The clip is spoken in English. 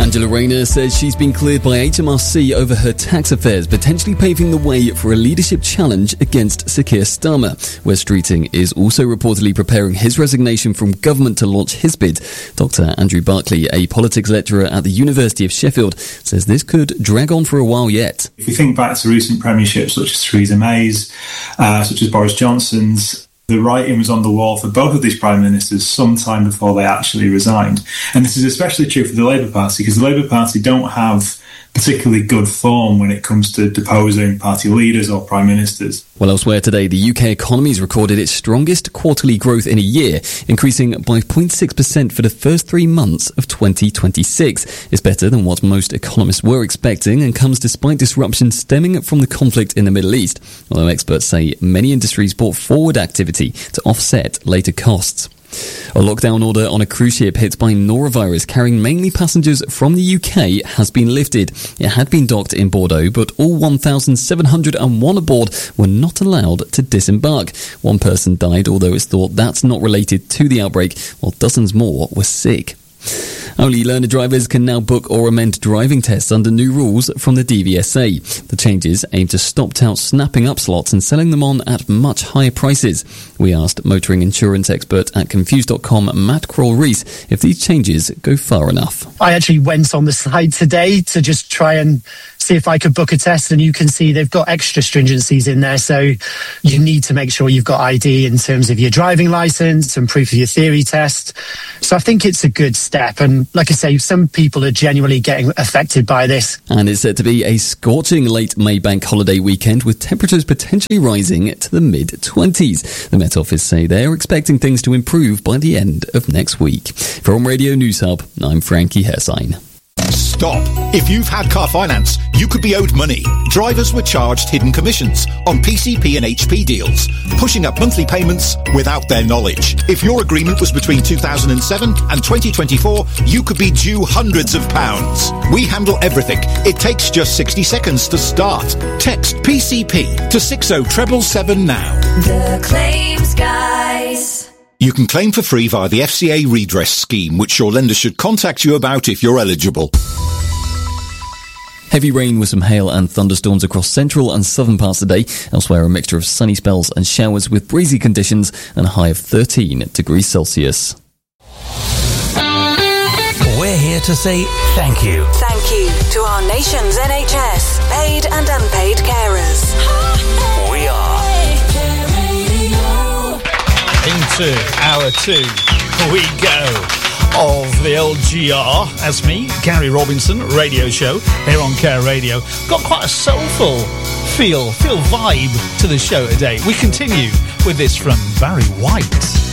Angela Rayner says she's been cleared by HMRC over her tax affairs, potentially paving the way for a leadership challenge against Sir Keir Starmer. Wes Streeting is also reportedly preparing his resignation from government to launch his bid. Dr. Andrew Barclay, a politics lecturer at the University of Sheffield, says this could drag on for a while yet. If you think back to recent premierships such as Theresa May's, such as Boris Johnson's, the writing was on the wall for both of these prime ministers some time before they actually resigned. And this is especially true for the Labour Party, because the Labour Party don't have particularly good form when it comes to deposing party leaders or prime ministers. Well, elsewhere today, the UK economy has recorded its strongest quarterly growth in a year, increasing by 0.6% for the first 3 months of 2026. It's better than what most economists were expecting and comes despite disruption stemming from the conflict in the Middle East, although experts say many industries brought forward activity to offset later costs. A lockdown order on a cruise ship hit by norovirus carrying mainly passengers from the UK has been lifted. It had been docked in Bordeaux, but all 1,701 aboard were not allowed to disembark. One person died, although it's thought that's not related to the outbreak, while dozens more were sick. Only learner drivers can now book or amend driving tests under new rules from the DVSA. The changes aim to stop touts snapping up slots and selling them on at much higher prices. We asked motoring insurance expert at Confused.com, Matt Kroll-Rees, if these changes go far enough. I actually went on the site today to just try and see if I could book a test, and you can see they've got extra stringencies in there. So you need to make sure you've got ID in terms of your driving licence and proof of your theory test. So I think it's a good step. And like I say, some people are genuinely getting affected by this. And it's set to be a scorching late May bank holiday weekend with temperatures potentially rising to the mid-20s. The Met Office say they're expecting things to improve by the end of next week. From Radio News Hub, I'm Frankie Hersine. Stop. If you've had car finance, you could be owed money. Drivers were charged hidden commissions on PCP and HP deals, pushing up monthly payments without their knowledge. If your agreement was between 2007 and 2024, you could be due hundreds of pounds. We handle everything. It takes just 60 seconds to start. Text PCP to 60777 now. The Claims Guys. You can claim for free via the FCA redress scheme, which your lender should contact you about if you're eligible. Heavy rain with some hail and thunderstorms across central and southern parts today. Elsewhere, a mixture of sunny spells and showers with breezy conditions and a high of 13 degrees Celsius. We're here to say thank you. Thank you to our nation's NHS, paid and unpaid carers. We are into hour 2 we go of the old GR. That's me, Gary Robinson, radio show here on Care Radio. Got quite a soulful feel vibe to the show today. We continue with this from Barry White.